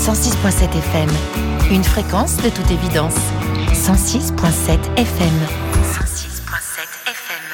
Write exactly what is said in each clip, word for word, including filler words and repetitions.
cent six virgule sept F M. Une fréquence de toute évidence. cent six virgule sept F M. cent six virgule sept F M.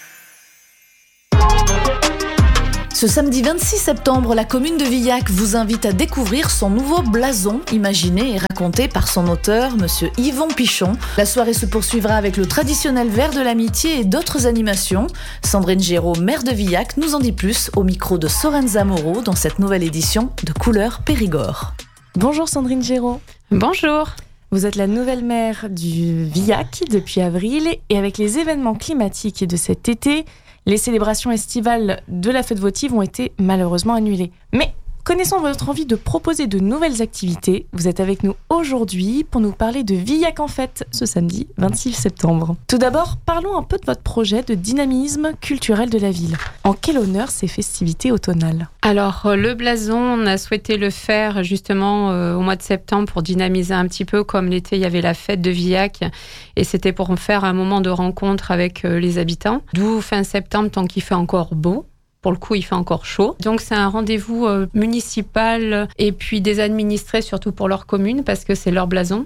Ce samedi vingt-six septembre, la commune de Villac vous invite à découvrir son nouveau blason, imaginé et raconté par son auteur, monsieur Yvon Pichon. La soirée se poursuivra avec le traditionnel verre de l'amitié et d'autres animations. Sandrine Géraud, maire de Villac, nous en dit plus au micro de Sorenza Moreau dans cette nouvelle édition de Couleurs Périgord. Bonjour Sandrine Géraud. Bonjour. Vous êtes la nouvelle maire du Villac depuis avril et avec les événements climatiques de cet été, les célébrations estivales de la fête votive ont été malheureusement annulées. Mais connaissant votre envie de proposer de nouvelles activités, vous êtes avec nous aujourd'hui pour nous parler de Villac en fête ce samedi vingt-six septembre. Tout d'abord, parlons un peu de votre projet de dynamisme culturel de la ville. En quel honneur ces festivités automnales ? Alors, le blason, on a souhaité le faire justement euh, au mois de septembre pour dynamiser un petit peu. Comme l'été, il y avait la fête de Villac et c'était pour faire un moment de rencontre avec euh, les habitants. D'où fin septembre, tant qu'il fait encore beau. Pour le coup, il fait encore chaud. Donc, c'est un rendez-vous euh, municipal et puis des administrés, surtout pour leur commune, parce que c'est leur blason.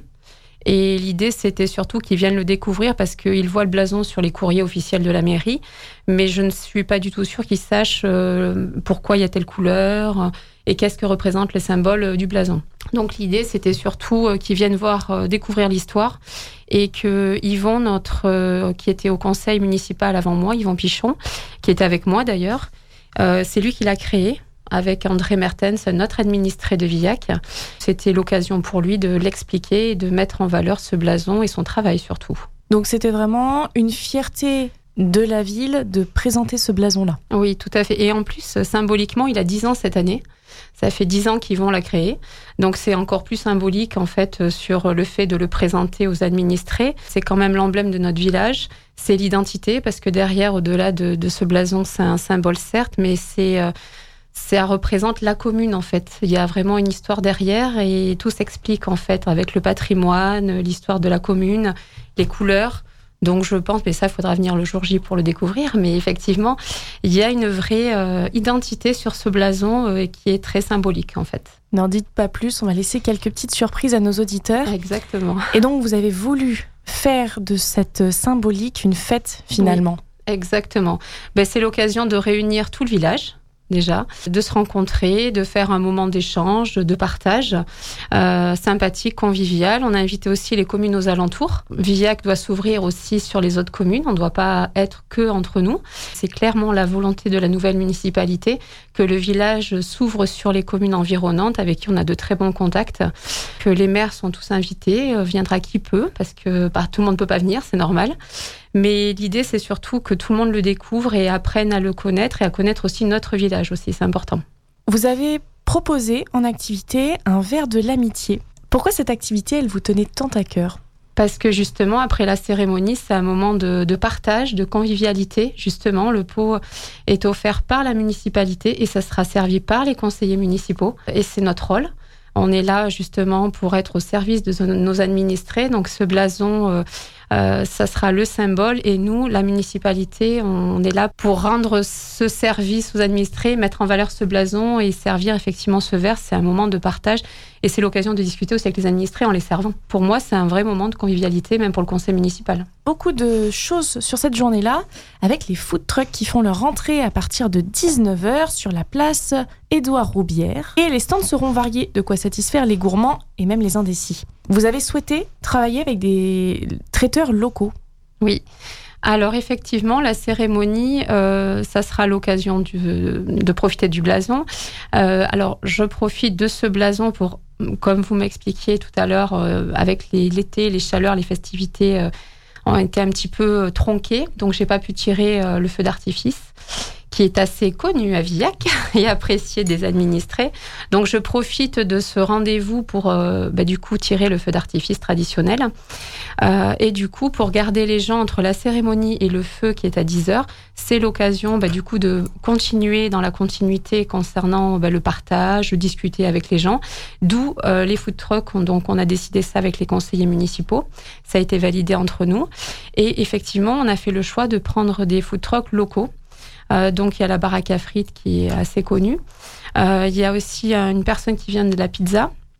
Et l'idée, c'était surtout qu'ils viennent le découvrir parce qu'ils voient le blason sur les courriers officiels de la mairie. Mais je ne suis pas du tout sûre qu'ils sachent euh, pourquoi il y a telle couleur euh, et qu'est-ce que représente le symbole euh, du blason. Donc, l'idée, c'était surtout euh, qu'ils viennent voir, euh, découvrir l'histoire et que Yvon, notre, euh, qui était au conseil municipal avant moi, Yvon Pichon, qui était avec moi d'ailleurs, Euh, c'est lui qui l'a créé avec André Mertens, notre administré de Villac. C'était l'occasion pour lui de l'expliquer et de mettre en valeur ce blason et son travail surtout. Donc c'était vraiment une fierté de la ville de présenter ce blason-là. Oui, tout à fait. Et en plus, symboliquement, il a dix ans cette année. Ça fait dix ans qu'Yvon l'a créé. Donc, c'est encore plus symbolique, en fait, sur le fait de le présenter aux administrés. C'est quand même l'emblème de notre village. C'est l'identité, parce que derrière, au-delà de, de ce blason, c'est un symbole, certes, mais c'est, euh, ça représente la commune, en fait. Il y a vraiment une histoire derrière et tout s'explique, en fait, avec le patrimoine, l'histoire de la commune, les couleurs. Donc, je pense, mais ça, il faudra venir le jour J pour le découvrir. Mais effectivement, il y a une vraie euh, identité sur ce blason euh, qui est très symbolique, en fait. N'en dites pas plus, on va laisser quelques petites surprises à nos auditeurs. Exactement. Et donc, vous avez voulu faire de cette symbolique une fête, finalement. Oui, exactement. Ben, c'est l'occasion de réunir tout le village. Déjà, de se rencontrer, de faire un moment d'échange, de partage euh, sympathique, convivial. On a invité aussi les communes aux alentours. Villac doit s'ouvrir aussi sur les autres communes. On ne doit pas être que entre nous. C'est clairement la volonté de la nouvelle municipalité que le village s'ouvre sur les communes environnantes avec qui on a de très bons contacts, que les maires sont tous invités, euh, viendra qui peut, parce que bah, tout le monde ne peut pas venir, c'est normal. Mais l'idée, c'est surtout que tout le monde le découvre et apprenne à le connaître et à connaître aussi notre village aussi, c'est important. Vous avez proposé en activité un verre de l'amitié. Pourquoi cette activité, elle vous tenait tant à cœur ? Parce que justement, après la cérémonie, c'est un moment de, de partage, de convivialité. Justement, le pot est offert par la municipalité et ça sera servi par les conseillers municipaux. Et c'est notre rôle. On est là justement pour être au service de nos administrés. Donc ce blason, euh, euh, ça sera le symbole. Et nous, la municipalité, on est là pour rendre ce service aux administrés, mettre en valeur ce blason et servir effectivement ce verre. C'est un moment de partage et c'est l'occasion de discuter aussi avec les administrés en les servant. Pour moi, c'est un vrai moment de convivialité, même pour le conseil municipal. Beaucoup de choses sur cette journée-là, avec les food trucks qui font leur entrée à partir de dix-neuf heures sur la place Édouard Roubière. Et les stands seront variés, de quoi satisfaire les gourmands et même les indécis. Vous avez souhaité travailler avec des traiteurs locaux ? Oui. Alors effectivement, la cérémonie, euh, ça sera l'occasion du, de profiter du blason. Euh, alors je profite de ce blason pour, comme vous m'expliquiez tout à l'heure, euh, avec les, l'été, les chaleurs, les festivités euh, ont été un petit peu tronquées, donc j'ai pas pu tirer euh, le feu d'artifice, qui est assez connu à Villac et apprécié des administrés. Donc, je profite de ce rendez-vous pour, euh, bah, du coup, tirer le feu d'artifice traditionnel. Euh, et du coup, pour garder les gens entre la cérémonie et le feu qui est à dix heures, c'est l'occasion, bah, du coup, de continuer dans la continuité concernant bah, le partage, de discuter avec les gens. D'où euh, les food trucks. On, donc, on a décidé ça avec les conseillers municipaux. Ça a été validé entre nous. Et effectivement, on a fait le choix de prendre des food trucks locaux. Euh, donc, il y a la baraque à frites qui est assez connue. Euh, il y a aussi euh, une personne qui vient de la pizza.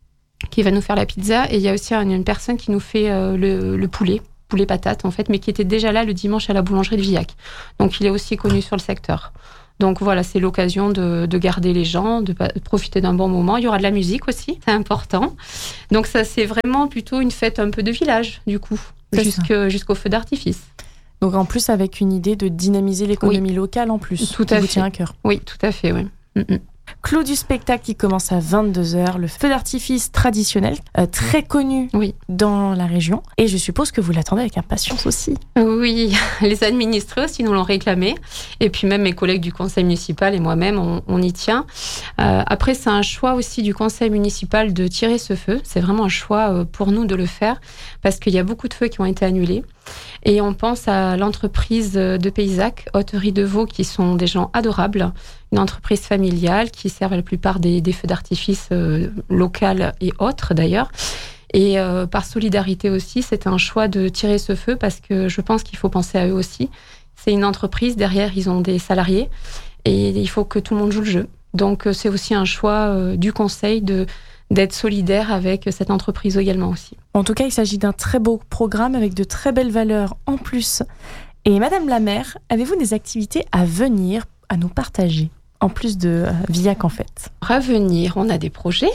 qui va nous faire la pizza. Et il y a aussi une, une personne qui nous fait euh, le, le poulet, poulet patate en fait, mais qui était déjà là le dimanche à la boulangerie de Villac. Donc il est aussi connu sur le secteur. Donc voilà, c'est l'occasion de, de garder les gens, de, de profiter d'un bon moment. Il y aura de la musique aussi, c'est important. Donc ça, c'est vraiment plutôt une fête un peu de village, du coup, jusque, jusqu'au feu d'artifice. Donc en plus, avec une idée de dynamiser l'économie oui. locale en plus, tout qui à vous fait. tient à cœur. Oui, tout à fait, oui. Mm-mm. Clou du spectacle qui commence à vingt-deux heures, le feu d'artifice traditionnel, euh, très connu oui. dans la région. Et je suppose que vous l'attendez avec impatience aussi. Oui, les administrés aussi nous l'ont réclamé. Et puis même mes collègues du conseil municipal et moi-même, on, on y tient. Euh, après, c'est un choix aussi du conseil municipal de tirer ce feu. C'est vraiment un choix pour nous de le faire parce qu'il y a beaucoup de feux qui ont été annulés. Et on pense à l'entreprise de Paysac, Hôterie de Vaux, qui sont des gens adorables, une entreprise familiale qui sert la plupart des, des feux d'artifice euh, locales et autres d'ailleurs. Et euh, par solidarité aussi, c'est un choix de tirer ce feu parce que je pense qu'il faut penser à eux aussi. C'est une entreprise, derrière ils ont des salariés et il faut que tout le monde joue le jeu. Donc c'est aussi un choix euh, du conseil de d'être solidaire avec cette entreprise également aussi. En tout cas, il s'agit d'un très beau programme avec de très belles valeurs en plus. Et Madame la maire, avez-vous des activités à venir à nous partager, en plus de euh, Villac en fait? À venir, on a des projets.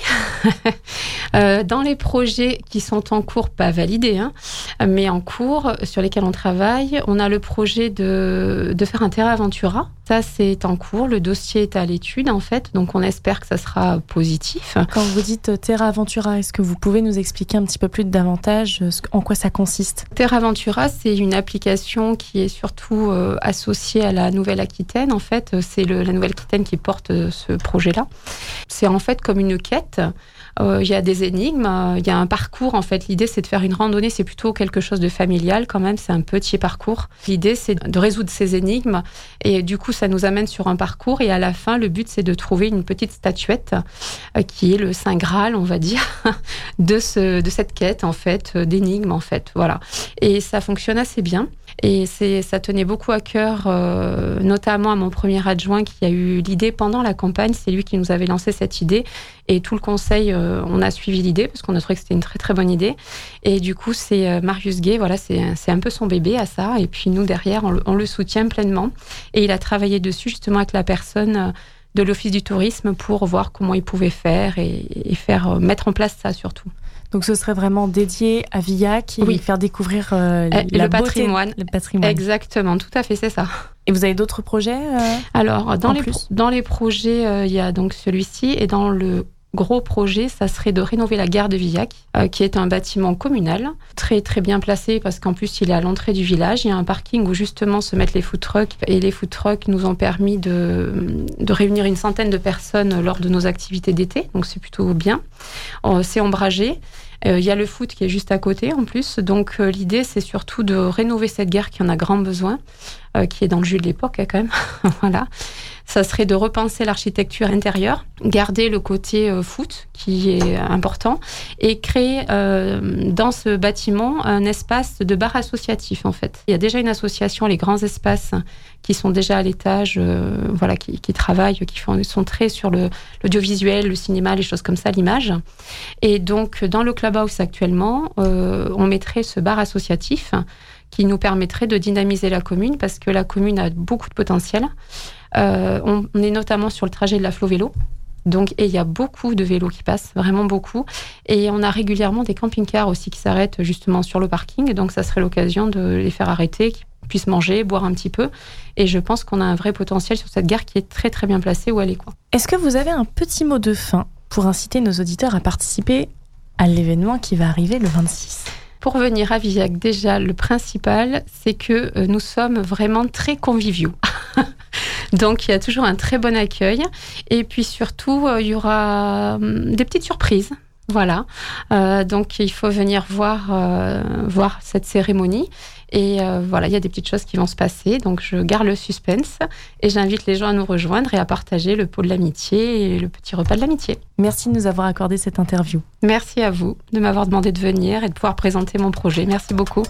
euh, dans les projets qui sont en cours, pas validés, hein, mais en cours, sur lesquels on travaille, on a le projet de, de faire un Terra Aventura. Ça, c'est en cours. Le dossier est à l'étude, en fait. Donc, on espère que ça sera positif. Quand vous dites Terra Aventura, est-ce que vous pouvez nous expliquer un petit peu plus davantage en quoi ça consiste? Terra Aventura, c'est une application qui est surtout euh, associée à la Nouvelle-Aquitaine. En fait, c'est le, la Nouvelle-Aquitaine qui porte euh, ce projet-là. C'est en fait comme une quête. Euh, il y a des énigmes, euh, il y a un parcours. En fait, l'idée, c'est de faire une randonnée. C'est plutôt quelque chose de familial quand même. C'est un petit parcours. L'idée, c'est de résoudre ces énigmes. Et du coup, ça nous amène sur un parcours. Et à la fin, le but, c'est de trouver une petite statuette euh, qui est le Saint Graal, on va dire, de, ce, de cette quête, en fait, euh, d'énigmes, en fait. Voilà. Et ça fonctionne assez bien. Et c'est, ça tenait beaucoup à cœur, euh, notamment à mon premier adjoint qui a eu l'idée pendant la campagne. C'est lui qui nous avait lancé cette idée. Et tout le conseil, euh, on a suivi l'idée parce qu'on a trouvé que c'était une très très bonne idée. Et du coup, c'est euh, Marius Gay, voilà, c'est, c'est un peu son bébé à ça. Et puis nous, derrière, on le, on le soutient pleinement. Et il a travaillé dessus justement avec la personne euh, de l'Office du tourisme pour voir comment il pouvait faire et, et faire euh, mettre en place ça surtout. Donc ce serait vraiment dédié à Villac et oui. faire découvrir euh, la le patrimoine. le patrimoine. Exactement, tout à fait, c'est ça. Et vous avez d'autres projets euh, Alors, dans les, plus dans les projets, euh, il y a donc celui-ci. Et dans le gros projet, ça serait de rénover la gare de Villac, euh, qui est un bâtiment communal, très très bien placé parce qu'en plus, il est à l'entrée du village. Il y a un parking où justement se mettent les food trucks. Et les food trucks nous ont permis de, de réunir une centaine de personnes lors de nos activités d'été. Donc, c'est plutôt bien. Euh, c'est ombragé. Il euh, y a le foot qui est juste à côté en plus. Donc euh, l'idée, c'est surtout de rénover cette gare qui en a grand besoin, euh, qui est dans le jus de l'époque hein, quand même. Voilà. Ça serait de repenser l'architecture intérieure, garder le côté euh, foot qui est important et créer euh, dans ce bâtiment un espace de bar associatif en fait. Il y a déjà une association, les grands espaces, qui sont déjà à l'étage, euh, voilà, qui, qui travaillent, qui font, sont très sur le, l'audiovisuel, le cinéma, les choses comme ça, l'image. Et donc, dans le clubhouse actuellement, euh, on mettrait ce bar associatif qui nous permettrait de dynamiser la commune parce que la commune a beaucoup de potentiel. Euh, on, on est notamment sur le trajet de la Flo Vélo. Donc, et il y a beaucoup de vélos qui passent, vraiment beaucoup. Et on a régulièrement des camping-cars aussi qui s'arrêtent justement sur le parking. Donc, ça serait l'occasion de les faire arrêter, qu'ils puissent manger, boire un petit peu. Et je pense qu'on a un vrai potentiel sur cette gare qui est très, très bien placée où elle est, quoi. Est-ce que vous avez un petit mot de fin pour inciter nos auditeurs à participer à l'événement qui va arriver le vingt-six ? Pour venir à Villac, déjà, le principal, c'est que nous sommes vraiment très conviviaux. Donc, il y a toujours un très bon accueil. Et puis, surtout, il y aura des petites surprises. Voilà. Euh, donc, il faut venir voir, euh, voir cette cérémonie. Et euh, voilà, il y a des petites choses qui vont se passer. Donc, je garde le suspense et j'invite les gens à nous rejoindre et à partager le pot de l'amitié et le petit repas de l'amitié. Merci de nous avoir accordé cette interview. Merci à vous de m'avoir demandé de venir et de pouvoir présenter mon projet. Merci beaucoup.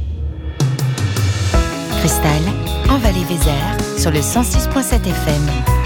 Cristal, en Vallée-Vézère, sur le cent six virgule sept F M.